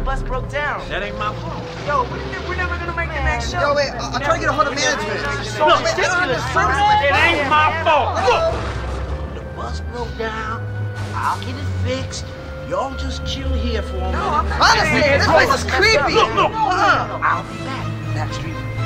bus broke down. That ain't my fault. Yo, we're never gonna make the next show. Yo, wait, I'll try to get a hold of management. Look, it ain't my fault. Look, The bus broke down. I'll get it fixed. Y'all just chill here for a minute. Honestly, this place is creepy. look. I'll be back. Backstreet.